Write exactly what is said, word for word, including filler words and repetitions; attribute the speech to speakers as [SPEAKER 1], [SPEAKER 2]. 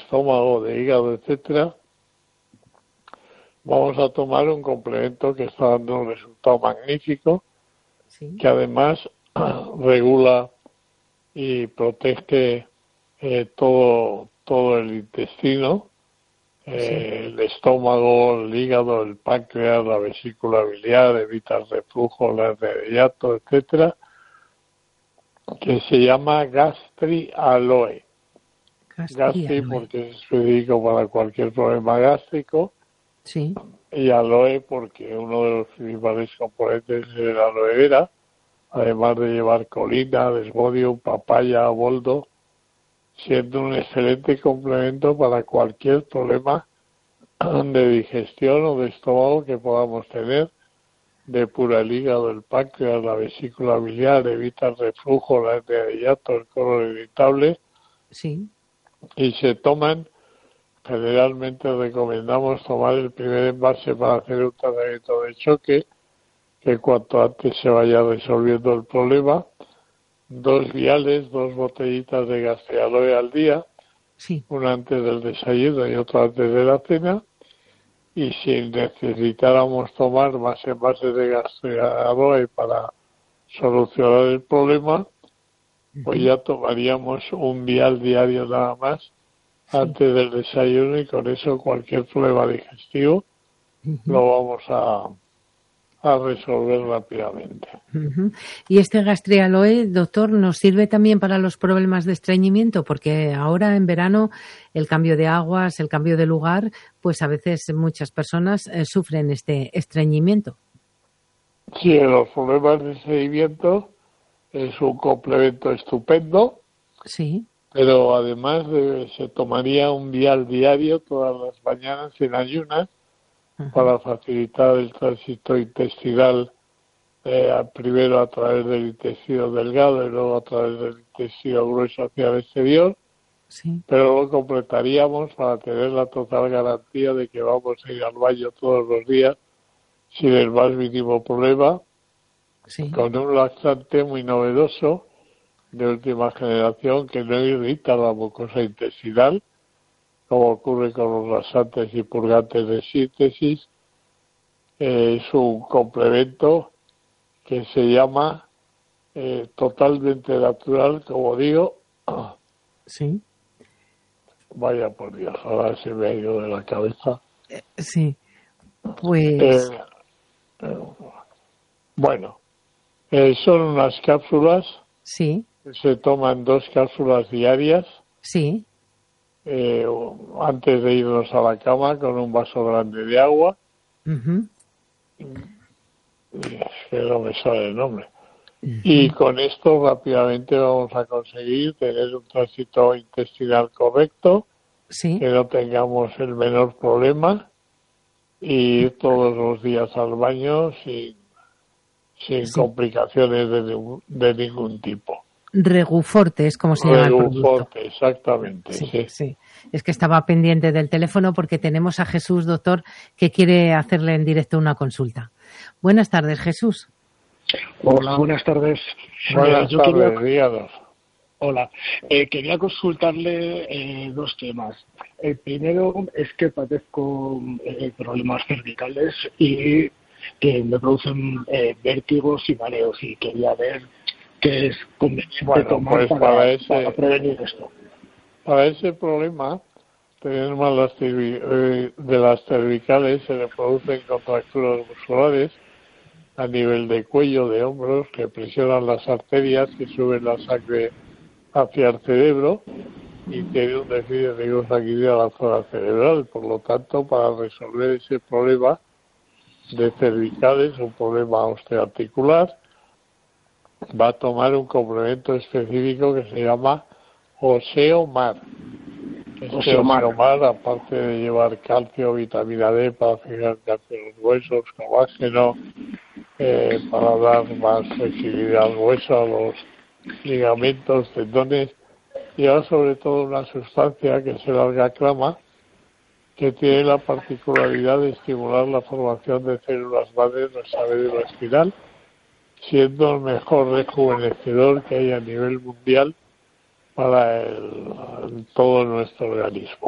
[SPEAKER 1] estómago, de hígado, etcétera, vamos a tomar un complemento que está dando un resultado magnífico, sí, que además regula y protege eh, todo, todo el intestino, eh, sí, el estómago, el hígado, el páncreas, la vesícula biliar, evita el reflujo, la hernia de hiato, etcétera, que se llama Gastri Aloe. Gastri, Gastri porque es específico para cualquier problema gástrico.
[SPEAKER 2] Sí.
[SPEAKER 1] Y aloe porque uno de los principales componentes es la aloe vera, además de llevar colina, desmodium, papaya, boldo, siendo un excelente complemento para cualquier problema de digestión o de estómago que podamos tener. Depura el hígado, el páncreas, la vesícula biliar, evita el reflujo, la hernia de hiato, el colon irritable.
[SPEAKER 2] Sí.
[SPEAKER 1] Y se toman, generalmente recomendamos tomar el primer envase para hacer un tratamiento de choque, que cuanto antes se vaya resolviendo el problema. Dos viales, dos botellitas de Gastrialoe al día,
[SPEAKER 2] sí,
[SPEAKER 1] una antes del desayuno y otra antes de la cena. Y si necesitáramos tomar más envases de Gastrialoe para solucionar el problema, pues ya tomaríamos un vial diario nada más, sí, antes del desayuno, y con eso cualquier problema digestivo uh-huh. lo vamos a, a resolver rápidamente.
[SPEAKER 2] Uh-huh. ¿Y este Gastrialoe, doctor, nos sirve también para los problemas de estreñimiento? Porque ahora en verano el cambio de aguas, el cambio de lugar, pues a veces muchas personas eh, sufren este estreñimiento.
[SPEAKER 1] Sí, en los problemas de estreñimiento es un complemento estupendo.
[SPEAKER 2] Sí.
[SPEAKER 1] Pero además de, se tomaría un vial diario todas las mañanas en ayunas uh-huh. para facilitar el tránsito intestinal, eh, primero a través del intestino delgado y luego a través del intestino grueso hacia el exterior.
[SPEAKER 2] Sí.
[SPEAKER 1] Pero lo completaríamos para tener la total garantía de que vamos a ir al baño todos los días sin el más mínimo problema,
[SPEAKER 2] sí.
[SPEAKER 1] con un laxante muy novedoso de última generación que no irrita la mucosa intestinal, como ocurre con los laxantes y purgantes de síntesis. Eh, es un complemento que se llama eh, totalmente natural, como digo.
[SPEAKER 2] Sí.
[SPEAKER 1] Vaya por Dios, ahora se me ha ido de la cabeza.
[SPEAKER 2] Eh, sí, pues...
[SPEAKER 1] Eh, eh, bueno, eh, son unas cápsulas.
[SPEAKER 2] Sí.
[SPEAKER 1] Se toman dos cápsulas diarias.
[SPEAKER 2] Sí.
[SPEAKER 1] Eh, antes de irnos a la cama con un vaso grande de agua.
[SPEAKER 2] Uh-huh.
[SPEAKER 1] Es que no me sale el nombre. Uh-huh. Y con esto rápidamente vamos a conseguir tener un tránsito intestinal correcto,
[SPEAKER 2] sí.
[SPEAKER 1] que no tengamos el menor problema y ir todos los días al baño sin, sin sí. complicaciones de, de ningún tipo.
[SPEAKER 2] Reguforte es como se llama el producto.
[SPEAKER 1] Reguforte, exactamente.
[SPEAKER 2] Sí,
[SPEAKER 1] sí.
[SPEAKER 2] sí. Es que estaba pendiente del teléfono porque tenemos a Jesús, doctor, que quiere hacerle en directo una consulta. Buenas tardes, Jesús.
[SPEAKER 3] Hola, buenas tardes.
[SPEAKER 1] Buenas
[SPEAKER 3] eh, yo
[SPEAKER 1] tardes,
[SPEAKER 3] quería...
[SPEAKER 1] díganos.
[SPEAKER 3] Hola, eh, quería consultarle eh, dos temas. El primero es que padezco eh, problemas cervicales y que me producen eh, vértigos y mareos, y quería ver qué es conveniente
[SPEAKER 1] bueno,
[SPEAKER 3] tomar
[SPEAKER 1] pues
[SPEAKER 3] para,
[SPEAKER 1] para, ese,
[SPEAKER 3] para prevenir esto.
[SPEAKER 1] Para ese problema, tenemos las cervi- de las cervicales, se le producen contracturas musculares a nivel de cuello, de hombros, que presionan las arterias que suben la sangre hacia el cerebro y tiene un déficit de riego sanguíneo a la zona cerebral. Por lo tanto, para resolver ese problema de cervicales, un problema osteoarticular, va a tomar un complemento específico que se llama Oseomar. Este Oseomar, aparte de llevar calcio, vitamina D para fijar calcio en los huesos, colágeno, eh, para dar más flexibilidad al hueso, a los ligamentos, tendones, lleva sobre todo una sustancia que es el alga-clama, que tiene la particularidad de estimular la formación de células madre del cerebro espinal, siendo el mejor rejuvenecedor que hay a nivel mundial para el, todo nuestro organismo.